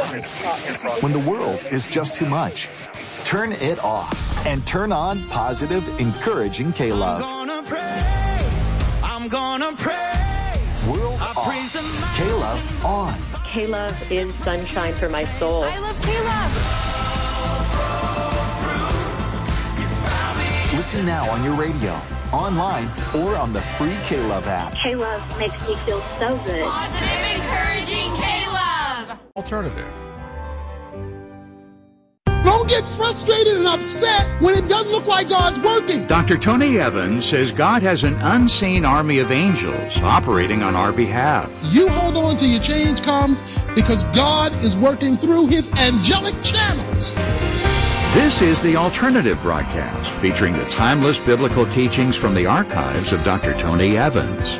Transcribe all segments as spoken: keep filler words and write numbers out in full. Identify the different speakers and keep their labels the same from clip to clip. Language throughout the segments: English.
Speaker 1: When the world is just too much, turn it off and turn on positive, encouraging K-Love.
Speaker 2: I'm gonna praise, I'm gonna praise.
Speaker 1: World I off, K-Love on.
Speaker 3: K-Love is sunshine for my soul.
Speaker 4: I love K-Love.
Speaker 1: Listen now on your radio, online, or on the free K-Love app.
Speaker 5: K-Love makes me feel so good.
Speaker 4: Positive, encouraging K-Love.
Speaker 6: Alternative.
Speaker 7: Don't get frustrated and upset when it doesn't look like God's working.
Speaker 8: Doctor Tony Evans says God has an unseen army of angels operating on our behalf.
Speaker 7: You hold on till your change comes because God is working through his angelic channels.
Speaker 8: This is the Alternative broadcast featuring the timeless biblical teachings from the archives of Doctor Tony Evans.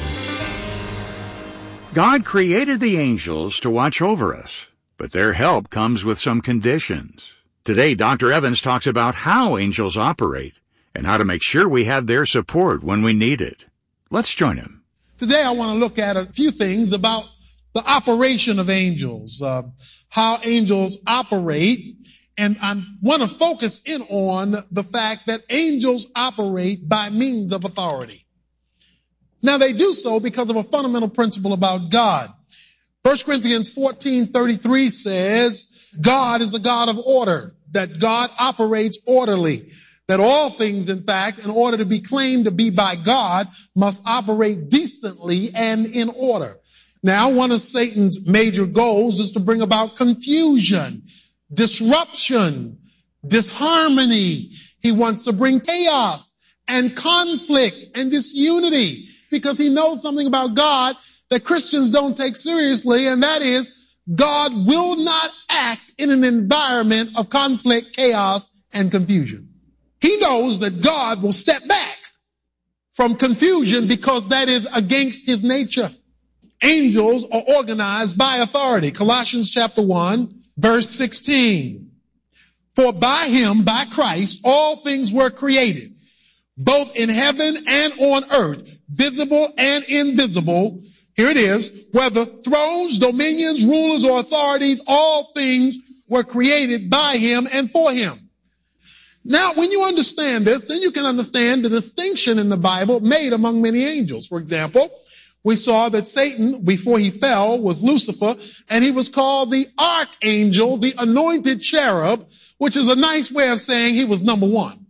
Speaker 8: God created the angels to watch over us, but their help comes with some conditions. Today, Doctor Evans talks about how angels operate and how to make sure we have their support when we need it. Let's join him.
Speaker 7: Today, I want to look at a few things about the operation of angels, uh, how angels operate, and I want to focus in on the fact that angels operate by means of authority. Now, they do so because of a fundamental principle about God. First Corinthians fourteen thirty-three says, God is a God of order, that God operates orderly, that all things, in fact, in order to be claimed to be by God, must operate decently and in order. Now, one of Satan's major goals is to bring about confusion, disruption, disharmony. He wants to bring chaos and conflict and disunity because he knows something about God that Christians don't take seriously, and that is God will not act in an environment of conflict, chaos, and confusion. He knows that God will step back from confusion because that is against his nature. Angels are organized by authority. Colossians chapter one, verse sixteen. For by him, by Christ, all things were created, both in heaven and on earth, visible and invisible. Here it is, whether thrones, dominions, rulers, or authorities, all things were created by him and for him. Now, when you understand this, then you can understand the distinction in the Bible made among many angels. For example, we saw that Satan, before he fell, was Lucifer, and he was called the archangel, the anointed cherub, which is a nice way of saying he was number one.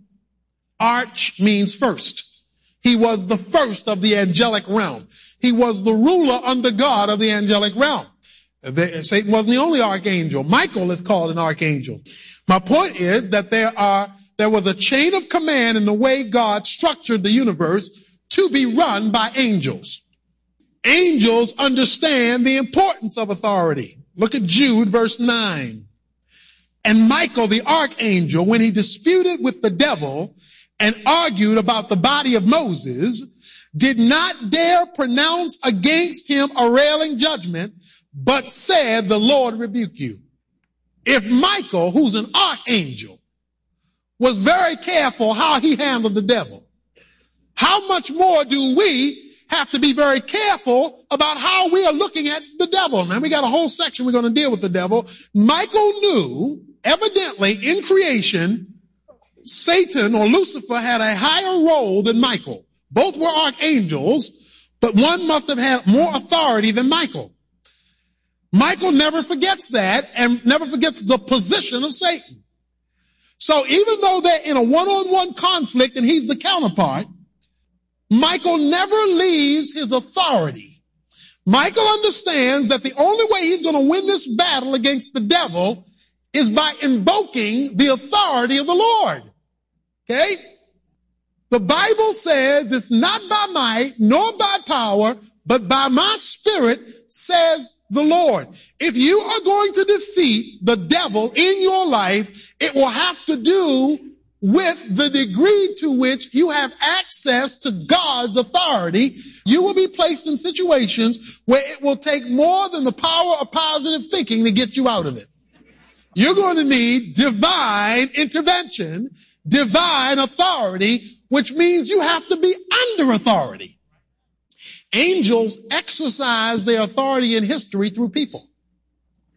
Speaker 7: Arch means first. He was the first of the angelic realm. He was the ruler under God of the angelic realm. Satan wasn't the only archangel. Michael is called an archangel. My point is that there are, there was a chain of command in the way God structured the universe to be run by angels. Angels understand the importance of authority. Look at Jude verse nine. And Michael, the archangel, when he disputed with the devil and argued about the body of Moses, did not dare pronounce against him a railing judgment, but said, the Lord rebuke you. If Michael, who's an archangel, was very careful how he handled the devil, how much more do we have to be very careful about how we are looking at the devil? Now, we got a whole section we're going to deal with the devil. Michael knew, evidently, in creation, Satan or Lucifer had a higher role than Michael. Both were archangels, but one must have had more authority than Michael. Michael never forgets that and never forgets the position of Satan. So even though they're in a one-on-one conflict and he's the counterpart, Michael never leaves his authority. Michael understands that the only way he's going to win this battle against the devil is by invoking the authority of the Lord. Okay? The Bible says it's not by might nor by power, but by my spirit, says the Lord. If you are going to defeat the devil in your life, it will have to do with the degree to which you have access to God's authority. You will be placed in situations where it will take more than the power of positive thinking to get you out of it. You're going to need divine intervention, divine authority, which means you have to be under authority. Angels exercise their authority in history through people.